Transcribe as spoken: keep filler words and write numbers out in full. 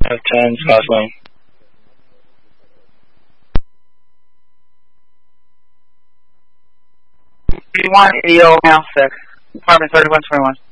five ten, Scotch Lane. thirty-one, eighty now, six. Apartment thirty-one twenty-one.